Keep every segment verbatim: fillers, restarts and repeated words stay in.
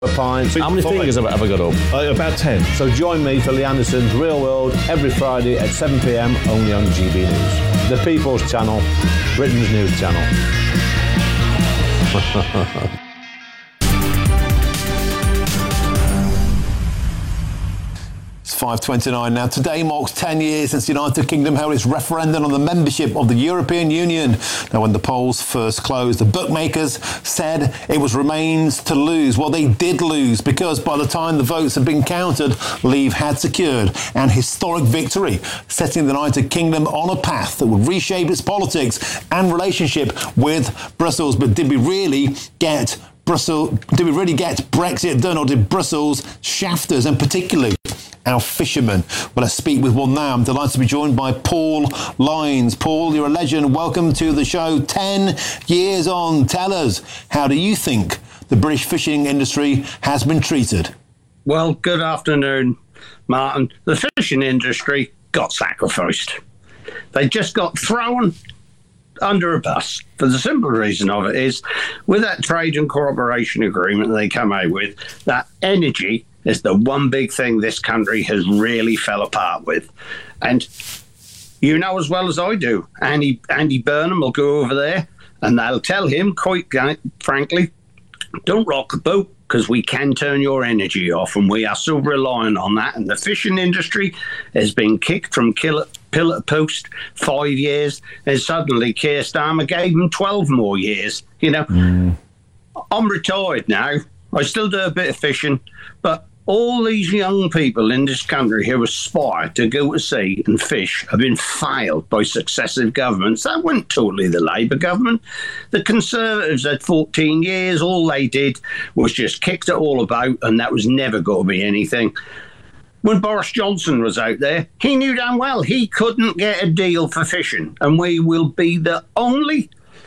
Pints. How many fingers have, have I got up? Uh, about ten. So join me for Lee Anderson's Real World every Friday at seven p.m. only on G B News, the People's Channel, Britain's news channel. five twenty-nine now. Today marks ten years since the United Kingdom held its referendum on the membership of the European Union. Now, when the polls first closed, the bookmakers said it was Remain's to lose. Well, they did lose, because by the time the votes had been counted, Leave had secured an historic victory, setting the United Kingdom on a path that would reshape its politics and relationship with Brussels. But did we really get Brussels? Did we really get Brexit done, or did Brussels shaft us, and particularly our fishermen? Well, let's speak with one now. I'm delighted to be joined by Paul Lines. Paul, you're a legend. Welcome to the show. Ten years on. Tell us, how do you think the British fishing industry has been treated? Well, good afternoon, Martin. The fishing industry got sacrificed. They just got thrown under a bus. For the simple reason of it is, with that trade and cooperation agreement they come out with, that energy is the one big thing this country has really fell apart with. And you know as well as I do, Andy, Andy Burnham will go over there and they'll tell him, quite frankly, don't rock the boat, because we can turn your energy off, and we are so reliant on that. And the fishing industry has been kicked from pillar to post five years, and suddenly Keir Starmer gave them twelve more years. You know, mm. I'm retired now. I still do a bit of fishing, but all these young people in this country who aspire to go to sea and fish have been failed by successive governments. That wasn't totally the Labour government. The Conservatives had fourteen years. All they did was just kicked it all about, and that was never going to be anything. When Boris Johnson was out there, he knew damn well he couldn't get a deal for fishing, and we will be the only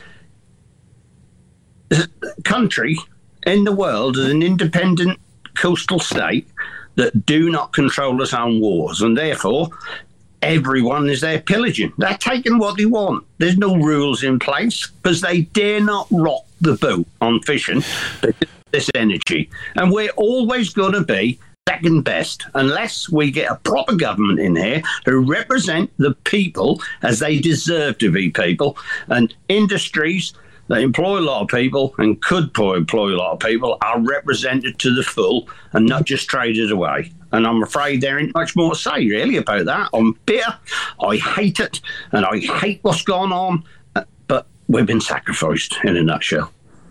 country in the world as an independent coastal state that do not control its own waters, and therefore everyone is there pillaging. They're taking what they want. There's no rules in place, because they dare not rock the boat on fishing because of this energy. And we're always going to be second best unless we get a proper government in here who represent the people as they deserve to be people. And industries that employ a lot of people and could employ a lot of people are represented to the full and not just traded away. And I'm afraid there ain't much more to say, really, about that. I'm bitter. I hate it. And I hate what's gone on. But we've been sacrificed, in a nutshell.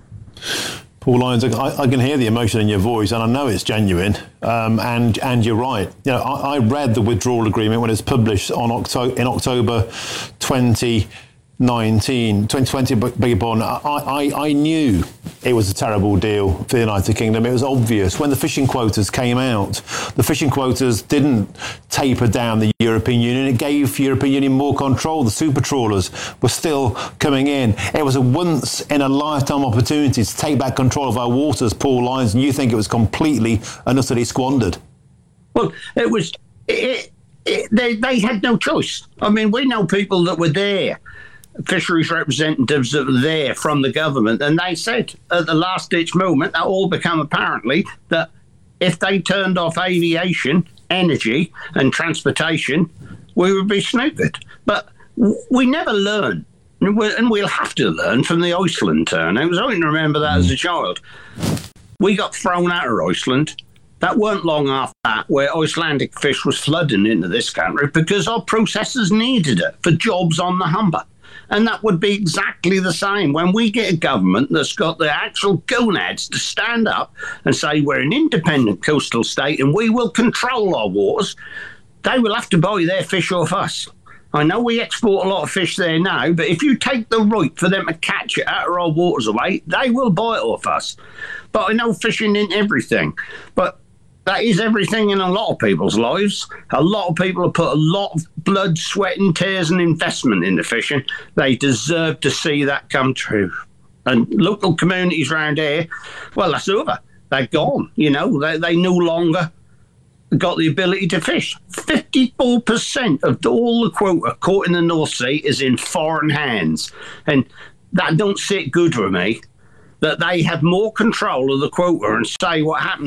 Paul Lines, I, I can hear the emotion in your voice, and I know it's genuine. Um, and and you're right. You know, I, I read the withdrawal agreement when it was published on Octo- in October twenty nineteen, twenty twenty, beg your pardon. I, I, I knew it was a terrible deal for the United Kingdom. It was obvious. When the fishing quotas came out, the fishing quotas didn't taper down the European Union. It gave the European Union more control. The super trawlers were still coming in. It was a once-in-a-lifetime opportunity to take back control of our waters, Paul Lines, and you think it was completely and utterly squandered. Well, it was... It, it, they, they had no choice. I mean, we know people that were there, fisheries representatives that were there from the government, and they said at the last ditch moment, that all become apparently, that if they turned off aviation, energy and transportation, we would be snookered. But we never learn, and we'll have to learn from the Iceland turn. I was only to remember that as a child. We got thrown out of Iceland. That weren't long after that where Icelandic fish was flooding into this country because our processors needed it for jobs on the Humber. And that would be exactly the same when we get a government that's got the actual gonads to stand up and say we're an independent coastal state and we will control our waters. They will have to buy their fish off us. I know we export a lot of fish there now, but if you take the right for them to catch it out of our waters away, they will buy it off us. But I know fishing isn't everything. But that is everything in a lot of people's lives. A lot of people have put a lot of blood, sweat and tears and investment into fishing. They deserve to see that come true. And local communities around here, well, that's over. They're gone. You know, they, they no longer got the ability to fish. fifty-four percent of all the quota caught in the North Sea is in foreign hands. And that don't sit good with me. that they have more control of the quota and say what happens